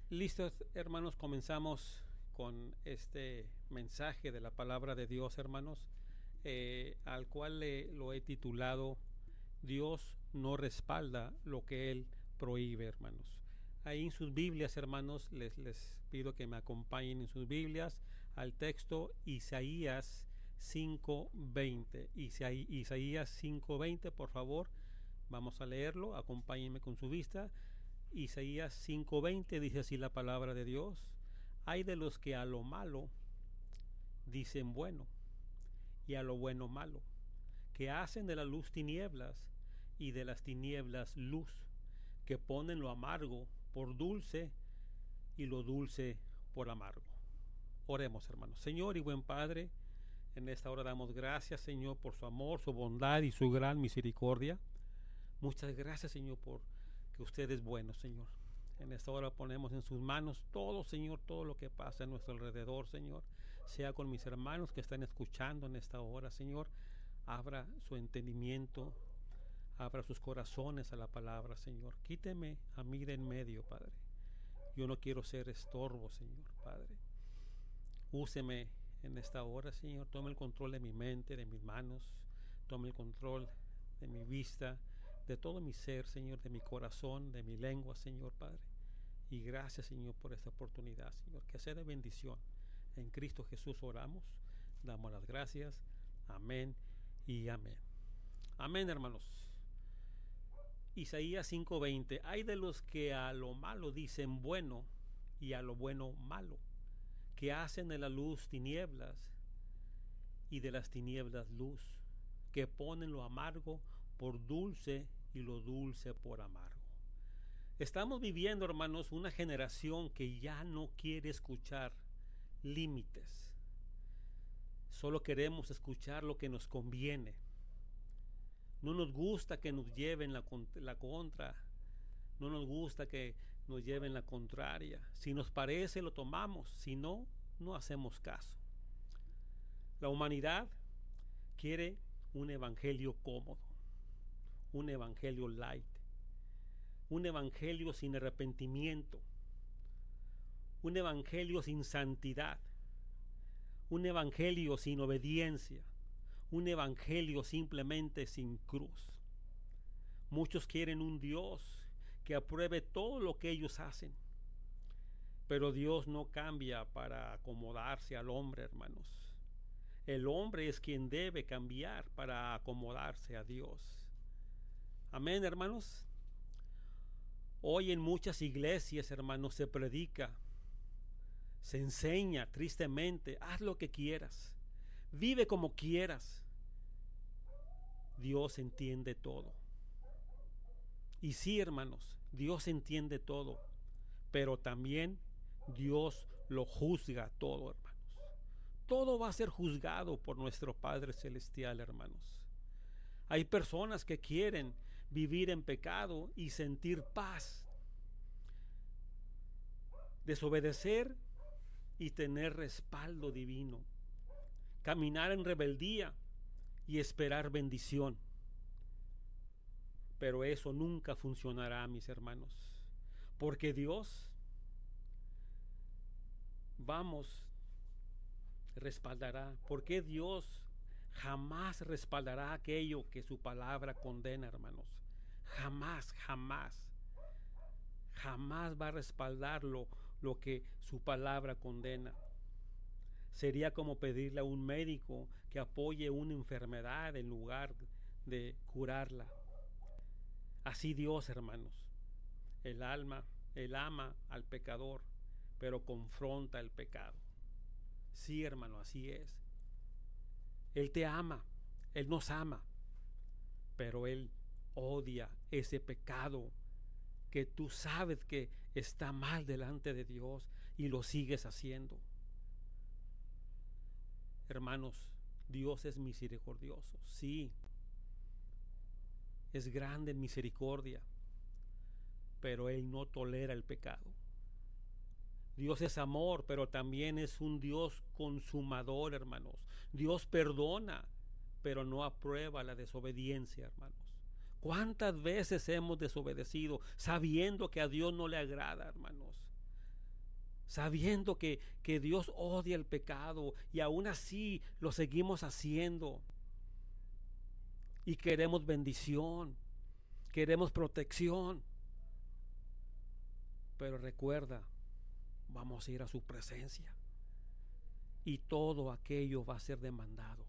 Listos, hermanos, comenzamos con este mensaje de la palabra de Dios, hermanos, al cual lo he titulado Dios no respalda lo que Él prohíbe, hermanos. Ahí en sus Biblias, hermanos, les pido que me acompañen en sus Biblias al texto Isaías 5:20. Isaías 5:20, por favor, vamos a leerlo, acompáñenme con su vista. Isaías 5:20 dice así la palabra de Dios: hay de los que a lo malo dicen bueno, y a lo bueno malo, que hacen de la luz tinieblas y de las tinieblas luz, que ponen lo amargo por dulce y lo dulce por amargo. Oremos, hermanos. Señor y buen Padre, en esta hora damos gracias, Señor, por su amor, su bondad y su gran misericordia. Muchas gracias, Señor, por que usted es bueno, Señor. En esta hora ponemos en sus manos todo, Señor, todo lo que pasa a nuestro alrededor, Señor. Sea con mis hermanos que están escuchando en esta hora, Señor. Abra su entendimiento, abra sus corazones a la palabra, Señor. Quíteme a mí de en medio, Padre. Yo no quiero ser estorbo, Señor, Padre. Úseme en esta hora, Señor. Tome el control de mi mente, de mis manos. Tome el control de mi vista, de todo mi ser, Señor, de mi corazón, de mi lengua, Señor, Padre. Y gracias, Señor, por esta oportunidad, Señor, que sea de bendición. En Cristo Jesús oramos, damos las gracias. Amén y amén. Amén, hermanos. Isaías 5:20. Hay de los que a lo malo dicen bueno y a lo bueno malo, que hacen de la luz tinieblas y de las tinieblas luz, que ponen lo amargo por dulce y lo dulce por amargo. Estamos viviendo, hermanos, una generación que ya no quiere escuchar límites. Solo queremos escuchar lo que nos conviene. No nos gusta que nos lleven la contra. No nos gusta que nos lleven la contraria. Si nos parece, lo tomamos. Si no, no hacemos caso. La humanidad quiere un evangelio cómodo, un evangelio light, un evangelio sin arrepentimiento, un evangelio sin santidad, un evangelio sin obediencia, un evangelio simplemente sin cruz. Muchos quieren un Dios que apruebe todo lo que ellos hacen, pero Dios no cambia para acomodarse al hombre, hermanos. El hombre es quien debe cambiar para acomodarse a Dios. Amén, hermanos. Hoy en muchas iglesias, hermanos, se predica, se enseña tristemente: haz lo que quieras, vive como quieras. Dios entiende todo. Y sí, hermanos, Dios entiende todo, pero también Dios lo juzga todo, hermanos. Todo va a ser juzgado por nuestro Padre Celestial, hermanos. Hay personas que quieren vivir en pecado y sentir paz, desobedecer y tener respaldo divino, caminar en rebeldía y esperar bendición. Pero eso nunca funcionará, mis hermanos, porque Dios, respaldará. Porque Dios jamás respaldará aquello que su palabra condena, hermanos. Jamás, jamás. Jamás va a respaldar lo que su palabra condena. Sería como pedirle a un médico que apoye una enfermedad en lugar de curarla. Así Dios, hermanos. Él ama al pecador, pero confronta el pecado. Sí, hermano, así es. Él te ama, Él nos ama, pero Él odia ese pecado que tú sabes que está mal delante de Dios y lo sigues haciendo. Hermanos, Dios es misericordioso, sí, es grande en misericordia, pero Él no tolera el pecado. Dios es amor, pero también es un Dios consumador, hermanos. Dios perdona, pero no aprueba la desobediencia, hermanos. ¿Cuántas veces hemos desobedecido sabiendo que a Dios no le agrada, hermanos? sabiendo que Dios odia el pecado y aún así lo seguimos haciendo. Y queremos bendición, queremos protección. Pero recuerda, vamos a ir a su presencia y todo aquello va a ser demandado.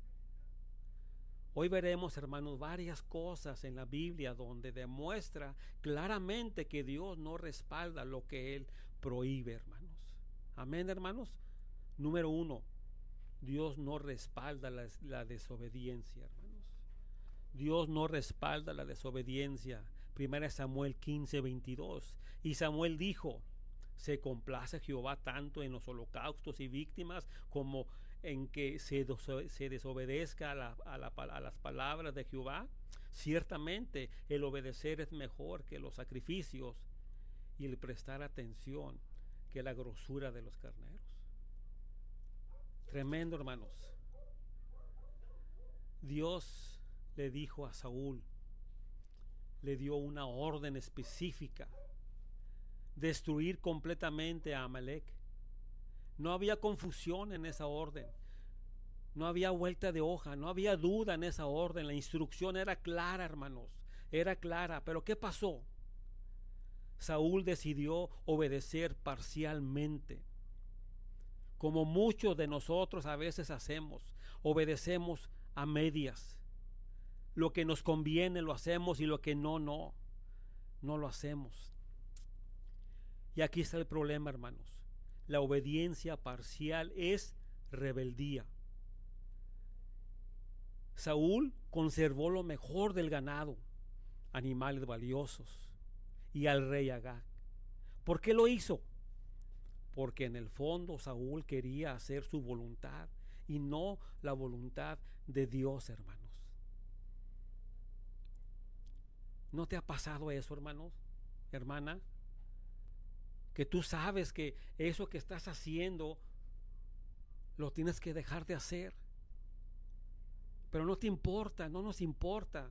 Hoy veremos, hermanos, varias cosas en la Biblia donde demuestra claramente que Dios no respalda lo que Él prohíbe, hermanos. Amén, hermanos. Número 1, Dios no respalda la desobediencia, hermanos. Dios no respalda la desobediencia. 1 Samuel 15:22. Y Samuel dijo: ¿se complace Jehová tanto en los holocaustos y víctimas como en que se desobedezca a las palabras de Jehová? Ciertamente el obedecer es mejor que los sacrificios, y el prestar atención que la grosura de los carneros. Tremendo, hermanos. Dios le dijo a Saúl, le dio una orden específica: destruir completamente a Amalek. No había confusión en esa orden, no había vuelta de hoja, no había duda en esa orden. La instrucción era clara, hermanos, era clara. Pero ¿qué pasó? Saúl decidió obedecer parcialmente, como muchos de nosotros a veces hacemos. Obedecemos a medias. Lo que nos conviene lo hacemos y lo que no lo hacemos. Y aquí está el problema, hermanos. La obediencia parcial es rebeldía. Saúl conservó lo mejor del ganado, animales valiosos, y al rey Agag. ¿Por qué lo hizo? Porque en el fondo Saúl quería hacer su voluntad y no la voluntad de Dios, hermanos. ¿No te ha pasado eso, hermanos, hermana? Que tú sabes que eso que estás haciendo lo tienes que dejar de hacer, pero no te importa, no nos importa.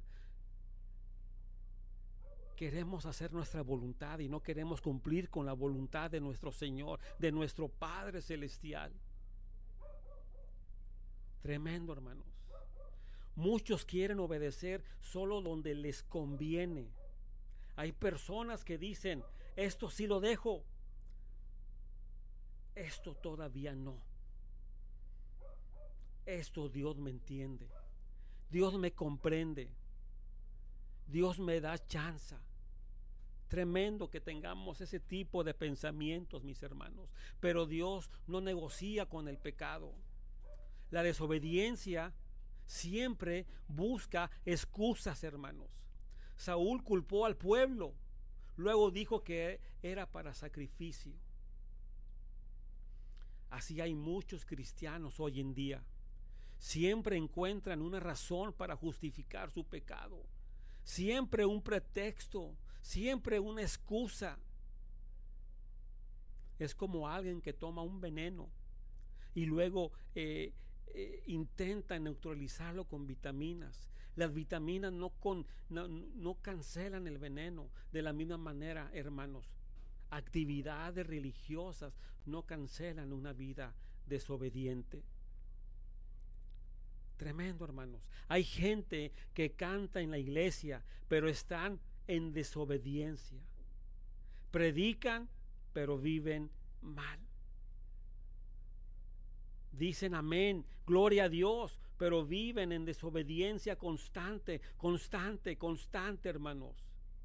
Queremos hacer nuestra voluntad y no queremos cumplir con la voluntad de nuestro Señor, de nuestro Padre Celestial. Tremendo, hermanos. Muchos quieren obedecer solo donde les conviene. Hay personas que dicen: esto sí lo dejo, esto todavía no. Esto Dios me entiende, Dios me comprende, Dios me da chance. Tremendo que tengamos ese tipo de pensamientos, mis hermanos. Pero Dios no negocia con el pecado. La desobediencia siempre busca excusas, hermanos. Saúl culpó al pueblo, luego dijo que era para sacrificio. Así hay muchos cristianos hoy en día. Siempre encuentran una razón para justificar su pecado. Siempre un pretexto, siempre una excusa. Es como alguien que toma un veneno y luego intenta neutralizarlo con vitaminas. Las vitaminas no cancelan el veneno. De la misma manera, hermanos, actividades religiosas no cancelan una vida desobediente. Tremendo, hermanos. Hay gente que canta en la iglesia, pero están en desobediencia. Predican, pero viven mal. Dicen amén, gloria a Dios, pero viven en desobediencia constante, hermanos.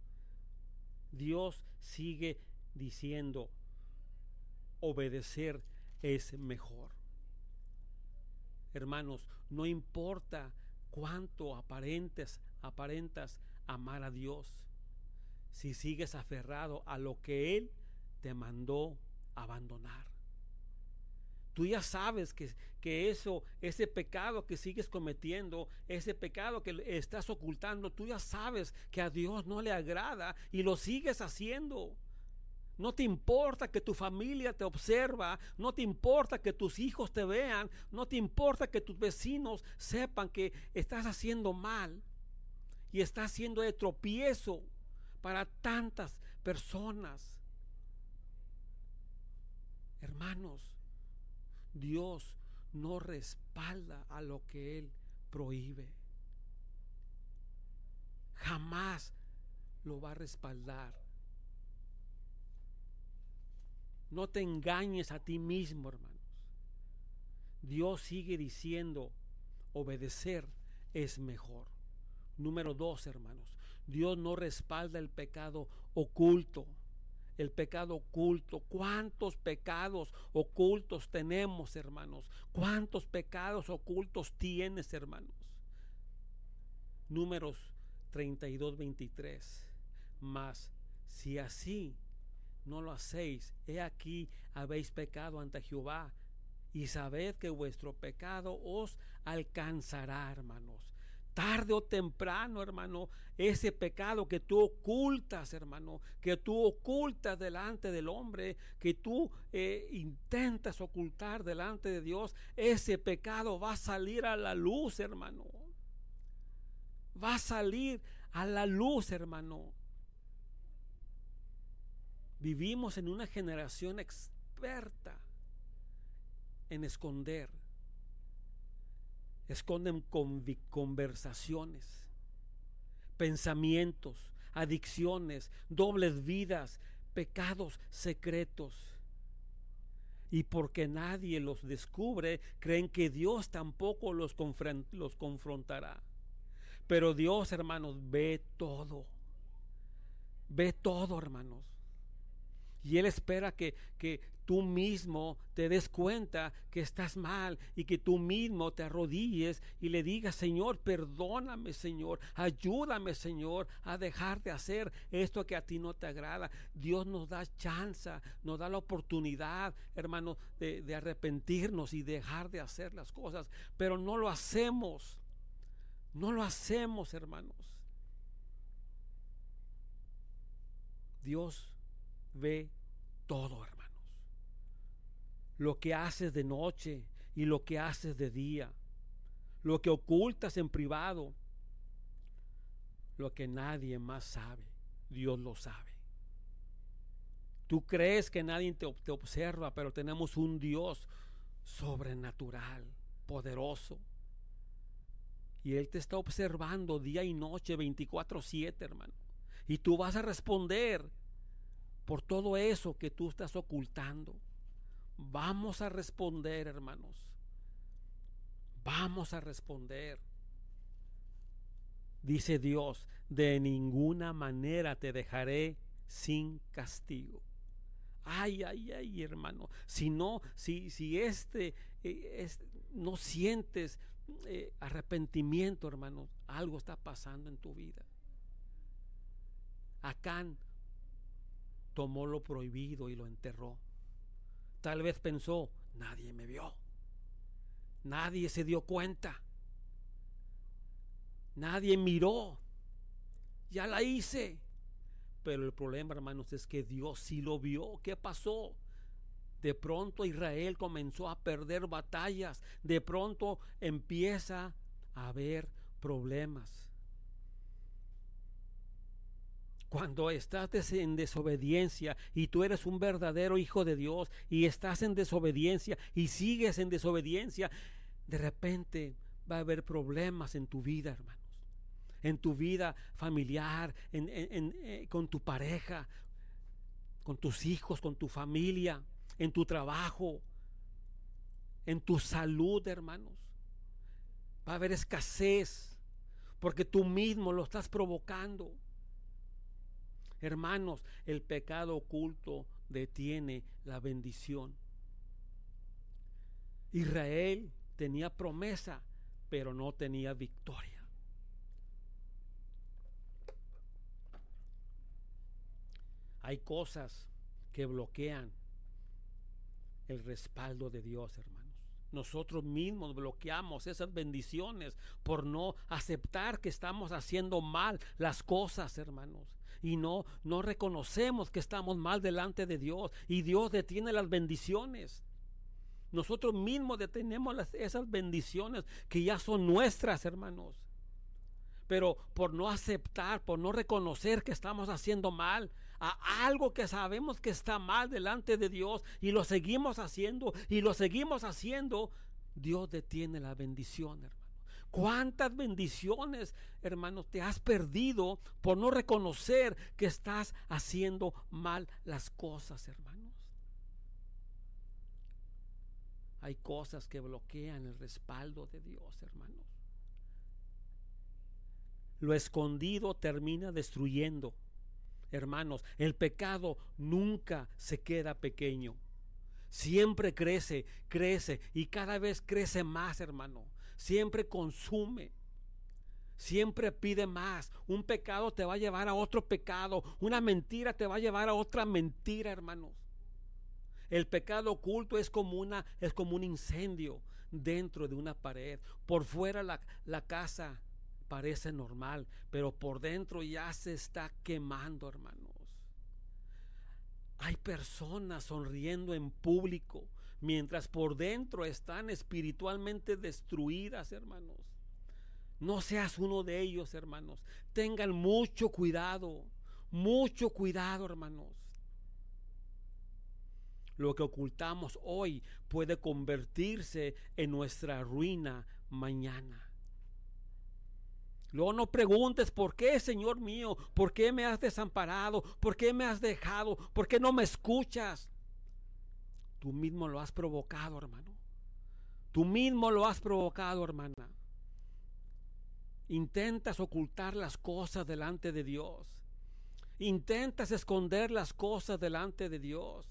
Dios sigue diciendo: obedecer es mejor. Hermanos, no importa cuánto aparentas amar a Dios, si sigues aferrado a lo que Él te mandó abandonar. Tú ya sabes que ese pecado que sigues cometiendo, ese pecado que estás ocultando, tú ya sabes que a Dios no le agrada y lo sigues haciendo. No te importa que tu familia te observa, no te importa que tus hijos te vean, no te importa que tus vecinos sepan que estás haciendo mal y estás siendo de tropiezo para tantas personas. Hermanos, Dios no respalda a lo que Él prohíbe. Jamás lo va a respaldar. No te engañes a ti mismo, hermanos. Dios sigue diciendo, obedecer es mejor. Número 2, hermanos, Dios no respalda el pecado oculto. El pecado oculto. ¿Cuántos pecados ocultos tenemos, hermanos? ¿Cuántos pecados ocultos tienes, hermanos? Números 32:23. Mas si así no lo hacéis, he aquí habéis pecado ante Jehová, y sabed que vuestro pecado os alcanzará, hermanos. Tarde o temprano, hermano, ese pecado que tú ocultas, hermano, que tú ocultas delante del hombre, que tú intentas ocultar delante de Dios, ese pecado va a salir a la luz, hermano. Va a salir a la luz, hermano. Vivimos en una generación experta en esconder. Esconden conversaciones, pensamientos, adicciones, dobles vidas, pecados secretos. Y porque nadie los descubre, creen que Dios tampoco los confrontará. Pero Dios, hermanos, ve todo. Ve todo, hermanos. Y Él espera que tú mismo te des cuenta que estás mal y que tú mismo te arrodilles y le digas, Señor, perdóname, Señor, ayúdame, Señor, a dejar de hacer esto que a ti no te agrada. Dios nos da chance, nos da la oportunidad, hermano, de arrepentirnos y dejar de hacer las cosas, pero no lo hacemos. No lo hacemos, hermanos. Dios ve todo, hermanos. Lo que haces de noche y lo que haces de día. Lo que ocultas en privado. Lo que nadie más sabe. Dios lo sabe. Tú crees que nadie te observa, pero tenemos un Dios sobrenatural, poderoso. Y Él te está observando día y noche, 24/7, hermano. Y tú vas a responder por todo eso que tú estás ocultando. Vamos a responder, hermanos. Vamos a responder. Dice Dios, de ninguna manera te dejaré sin castigo. Ay, hermano. Si no sientes arrepentimiento, hermano, algo está pasando en tu vida. Acán tomó lo prohibido y lo enterró. Tal vez pensó, nadie me vio, nadie se dio cuenta, nadie miró, ya la hice. Pero el problema, hermanos, es que Dios sí lo vio. ¿Qué pasó? De pronto Israel comenzó a perder batallas. De pronto empieza a haber problemas. Cuando estás en desobediencia y tú eres un verdadero hijo de Dios y estás en desobediencia y sigues en desobediencia, de repente va a haber problemas en tu vida, hermanos. En tu vida familiar, con tu pareja, con tus hijos, con tu familia, en tu trabajo, en tu salud, hermanos. Va a haber escasez porque tú mismo lo estás provocando. Hermanos, el pecado oculto detiene la bendición. Israel tenía promesa, pero no tenía victoria. Hay cosas que bloquean el respaldo de Dios, hermanos. Nosotros mismos bloqueamos esas bendiciones por no aceptar que estamos haciendo mal las cosas, hermanos. Y no reconocemos que estamos mal delante de Dios. Y Dios detiene las bendiciones. Nosotros mismos detenemos esas bendiciones que ya son nuestras, hermanos. Pero por no aceptar, por no reconocer que estamos haciendo mal, a algo que sabemos que está mal delante de Dios y lo seguimos haciendo y lo seguimos haciendo, Dios detiene la bendición, hermano. ¿Cuántas bendiciones, hermanos, te has perdido por no reconocer que estás haciendo mal las cosas, hermanos? Hay cosas que bloquean el respaldo de Dios, hermanos. Lo escondido termina destruyendo. Hermanos, el pecado nunca se queda pequeño. Siempre crece, crece y cada vez crece más, hermano. Siempre consume. Siempre pide más. Un pecado te va a llevar a otro pecado. Una mentira te va a llevar a otra mentira, hermanos. El pecado oculto es como un incendio dentro de una pared. Por fuera la casa parece normal, pero por dentro ya se está quemando, hermanos. Hay personas sonriendo en público, mientras por dentro están espiritualmente destruidas, hermanos. No seas uno de ellos, hermanos. Tengan mucho cuidado, hermanos. Lo que ocultamos hoy puede convertirse en nuestra ruina mañana. Luego no preguntes: ¿por qué, Señor mío? ¿Por qué me has desamparado? ¿Por qué me has dejado? ¿Por qué no me escuchas? Tú mismo lo has provocado, hermano. Tú mismo lo has provocado, hermana. Intentas ocultar las cosas delante de Dios. Intentas esconder las cosas delante de Dios.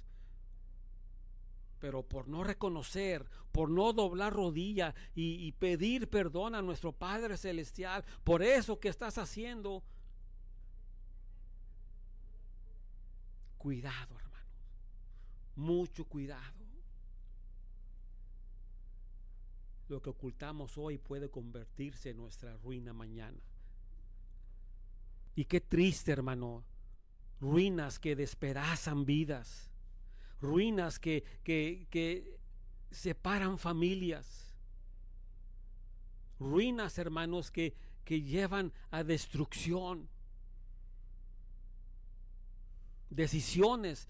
Pero por no reconocer, por no doblar rodilla y pedir perdón a nuestro Padre Celestial por eso que estás haciendo, cuidado, hermanos, mucho cuidado. Lo que ocultamos hoy puede convertirse en nuestra ruina mañana. Y qué triste, hermano, ruinas que despedazan vidas. Ruinas que separan familias. Ruinas, hermanos, que llevan a destrucción. Decisiones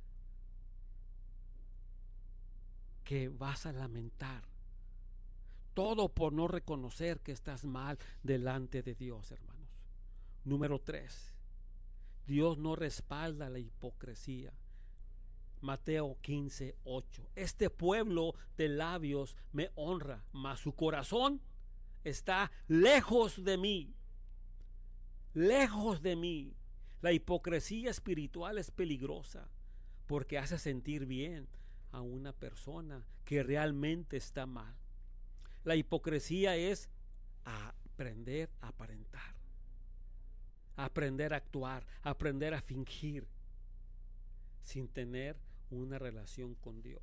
que vas a lamentar. Todo por no reconocer que estás mal delante de Dios, hermanos. Número 3. Dios no respalda la hipocresía. Mateo 15:8. Este pueblo de labios me honra, mas su corazón está lejos de mí. Lejos de mí. La hipocresía espiritual es peligrosa porque hace sentir bien a una persona que realmente está mal. La hipocresía es aprender a aparentar, aprender a actuar, aprender a fingir sin tener una relación con Dios.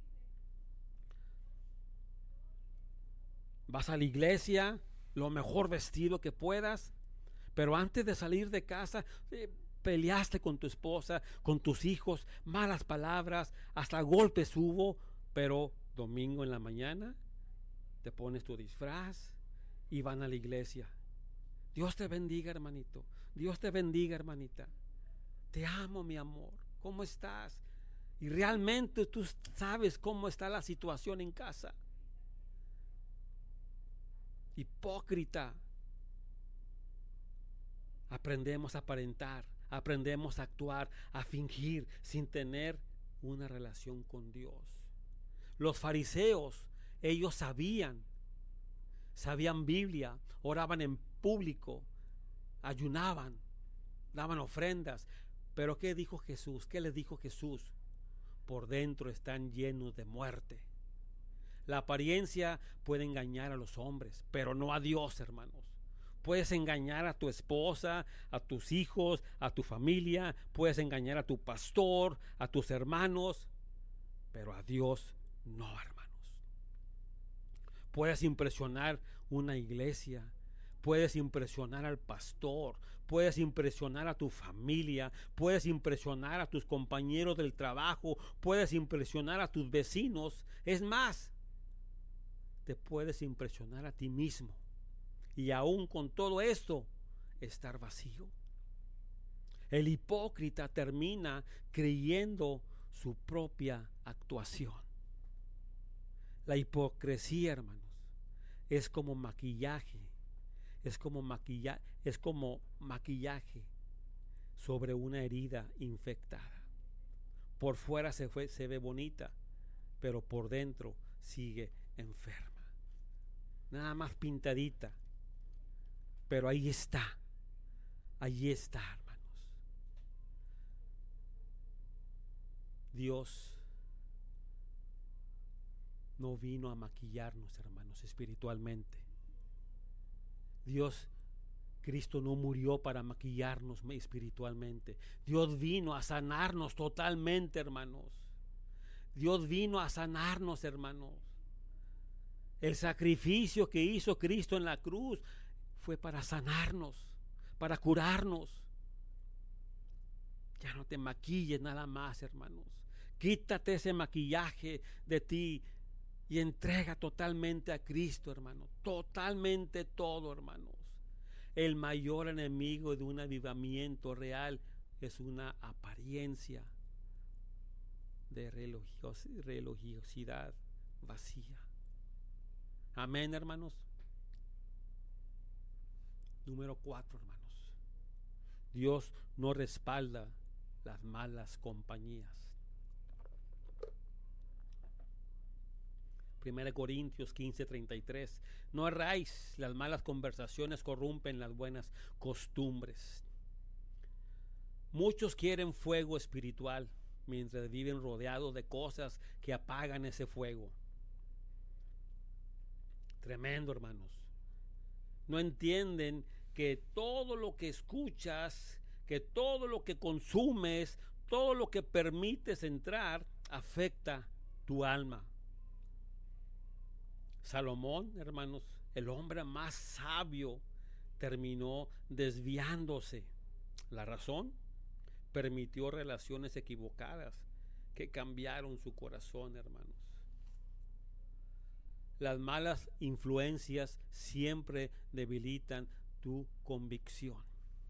Vas a la iglesia, lo mejor vestido que puedas, pero antes de salir de casa peleaste con tu esposa, con tus hijos, malas palabras, hasta golpes hubo, pero domingo en la mañana te pones tu disfraz y van a la iglesia. Dios te bendiga, hermanito. Dios te bendiga, hermanita. Te amo, mi amor. ¿Cómo estás? Y realmente tú sabes cómo está la situación en casa. Hipócrita. Aprendemos a aparentar, aprendemos a actuar, a fingir sin tener una relación con Dios. Los fariseos, ellos sabían Biblia, oraban en público, ayunaban, daban ofrendas. Pero ¿qué dijo Jesús? ¿Qué les dijo Jesús? Por dentro están llenos de muerte. La apariencia puede engañar a los hombres, pero no a Dios, hermanos. Puedes engañar a tu esposa, a tus hijos, a tu familia, puedes engañar a tu pastor, a tus hermanos, pero a Dios no, hermanos. Puedes impresionar una iglesia, puedes impresionar al pastor, puedes impresionar a tu familia, puedes impresionar a tus compañeros del trabajo, puedes impresionar a tus vecinos. Es más, te puedes impresionar a ti mismo. Y aún con todo esto, estar vacío. El hipócrita termina creyendo su propia actuación. La hipocresía, hermanos, es como maquillaje. Es como maquillaje sobre una herida infectada. Por fuera se ve bonita, pero por dentro sigue enferma. Nada más pintadita, pero ahí está, hermanos. Dios no vino a maquillarnos, hermanos, espiritualmente. Cristo no murió para maquillarnos espiritualmente. Dios vino a sanarnos totalmente, hermanos. Dios vino a sanarnos, hermanos. El sacrificio que hizo Cristo en la cruz fue para sanarnos, para curarnos. Ya no te maquilles nada más, hermanos. Quítate ese maquillaje de ti y entrega totalmente a Cristo, hermano. Totalmente todo, hermanos. El mayor enemigo de un avivamiento real es una apariencia de religiosidad vacía. Amén, hermanos. Número 4, hermanos. Dios no respalda las malas compañías. 1 Corintios 15:33. No erráis, las malas conversaciones corrompen las buenas costumbres. Muchos quieren fuego espiritual mientras viven rodeados de cosas que apagan ese fuego. Tremendo, hermanos. No entienden que todo lo que escuchas, que todo lo que consumes, todo lo que permites entrar, afecta tu alma. Salomón, hermanos, el hombre más sabio, terminó desviándose. La razón: permitió relaciones equivocadas que cambiaron su corazón, hermanos. Las malas influencias siempre debilitan tu convicción.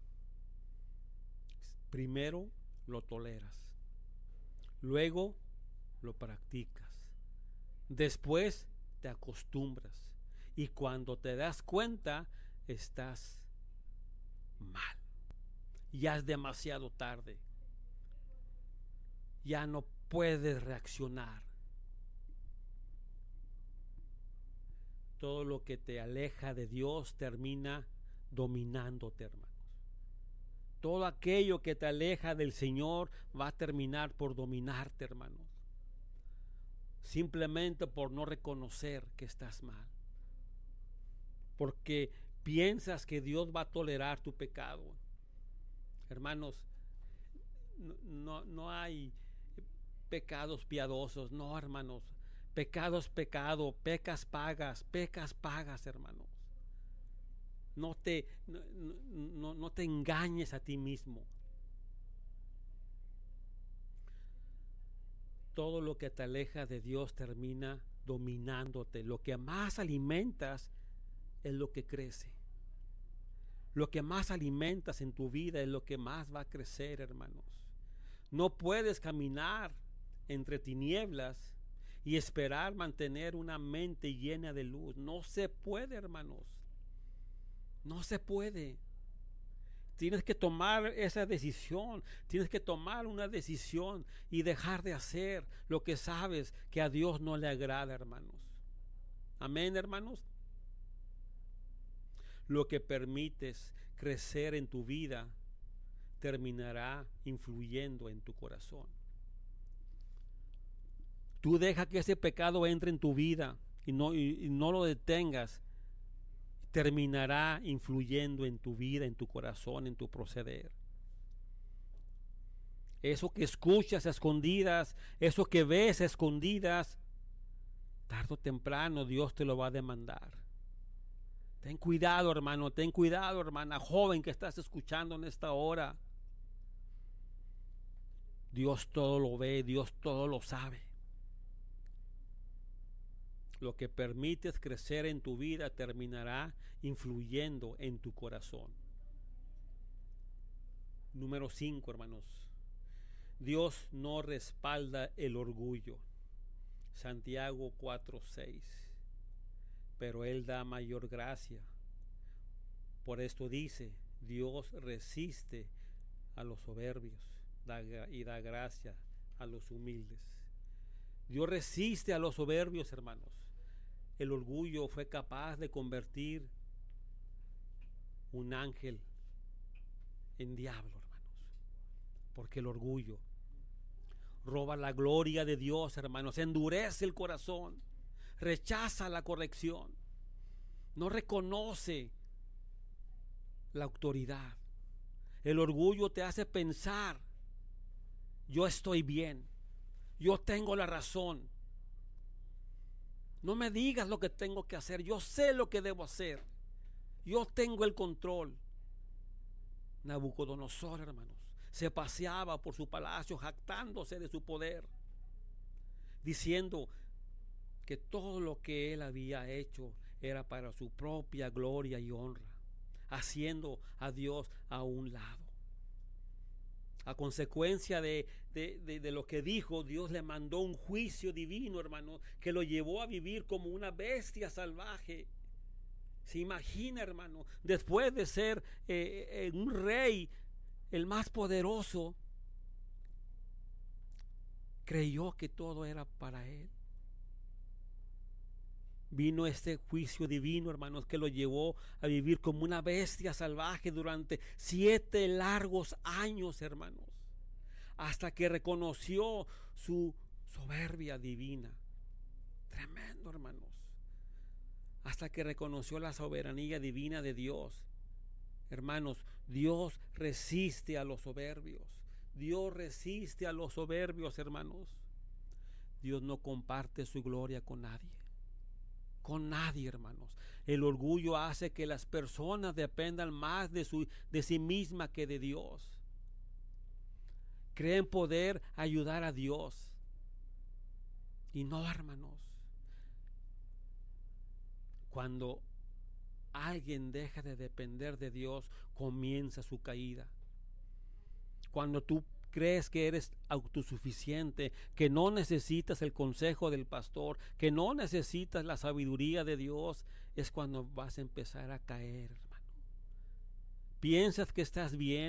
Primero lo toleras, luego lo practicas, después te acostumbras y cuando te das cuenta estás mal. Ya es demasiado tarde. Ya no puedes reaccionar. Todo lo que te aleja de Dios termina dominándote, hermanos. Todo aquello que te aleja del Señor va a terminar por dominarte, hermanos. Simplemente por no reconocer que estás mal. Porque piensas que Dios va a tolerar tu pecado. Hermanos, no hay pecados piadosos, no, hermanos. Pecado es pecado, pecas pagas, hermanos. No te engañes a ti mismo. Todo lo que te aleja de Dios termina dominándote. Lo que más alimentas es lo que crece. Lo que más alimentas en tu vida es lo que más va a crecer, hermanos. No puedes caminar entre tinieblas y esperar mantener una mente llena de luz. No se puede, hermanos. No se puede. Tienes que tomar esa decisión. Tienes que tomar una decisión y dejar de hacer lo que sabes que a Dios no le agrada, hermanos. Amén, hermanos. Lo que permites crecer en tu vida terminará influyendo en tu corazón. Tú deja que ese pecado entre en tu vida y no lo detengas. Terminará influyendo en tu vida, en tu corazón, en tu proceder. Eso que escuchas a escondidas, eso que ves a escondidas, tarde o temprano Dios te lo va a demandar. Ten cuidado, hermano, ten cuidado, hermana, joven que estás escuchando en esta hora. Dios todo lo ve, Dios todo lo sabe. Lo que permites crecer en tu vida terminará influyendo en tu corazón. Número 5, hermanos. Dios no respalda el orgullo. Santiago 4:6. Pero Él da mayor gracia. Por esto dice, Dios resiste a los soberbios y da gracia a los humildes. Dios resiste a los soberbios, hermanos. El orgullo fue capaz de convertir un ángel en diablo, hermanos. Porque el orgullo roba la gloria de Dios, hermanos. Endurece el corazón. Rechaza la corrección. No reconoce la autoridad. El orgullo te hace pensar: yo estoy bien, yo tengo la razón, no me digas lo que tengo que hacer, yo sé lo que debo hacer, yo tengo el control. Nabucodonosor, hermanos, se paseaba por su palacio jactándose de su poder, diciendo que todo lo que él había hecho era para su propia gloria y honra, haciendo a Dios a un lado. A consecuencia de lo que dijo, Dios le mandó un juicio divino, hermano, que lo llevó a vivir como una bestia salvaje. Se imagina, hermano, después de ser un rey, el más poderoso, creyó que todo era para él. Vino este juicio divino, hermanos, que lo llevó a vivir como una bestia salvaje durante 7 largos años, hermanos, hasta que reconoció su soberbia divina. Tremendo, hermanos. Hasta que reconoció la soberanía divina de Dios. Hermanos, Dios resiste a los soberbios. Dios resiste a los soberbios, hermanos. Dios no comparte su gloria con nadie. Con nadie, hermanos. El orgullo hace que las personas dependan más de sí misma que de Dios. Creen poder ayudar a Dios. Y no, hermanos. Cuando alguien deja de depender de Dios, comienza su caída. Cuando tú crees que eres autosuficiente, que no necesitas el consejo del pastor, que no necesitas la sabiduría de Dios, es cuando vas a empezar a caer, hermano. Piensas que estás bien.